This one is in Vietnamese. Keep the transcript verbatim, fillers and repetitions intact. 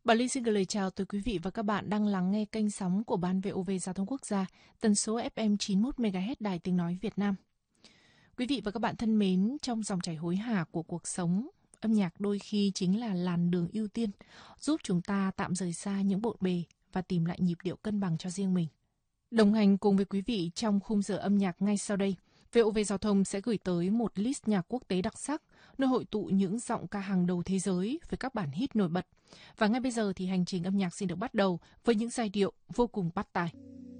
Bà Ly xin gửi lời chào tới quý vị và các bạn đang lắng nghe kênh sóng của Ban vê o vê Giao thông Quốc gia, tần số ép em chín mươi mốt mê ga héc Đài Tiếng Nói Việt Nam. Quý vị và các bạn thân mến, trong dòng chảy hối hả của cuộc sống, âm nhạc đôi khi chính là làn đường ưu tiên, giúp chúng ta tạm rời xa những bộn bề và tìm lại nhịp điệu cân bằng cho riêng mình. Đồng hành cùng với quý vị trong khung giờ âm nhạc ngay sau đây, vê o vê Giao thông sẽ gửi tới một list nhạc quốc tế đặc sắc, nơi hội tụ những giọng ca hàng đầu thế giới với các bản hit nổi bật. Và ngay bây giờ thì hành trình âm nhạc xin được bắt đầu với những giai điệu vô cùng bắt tai.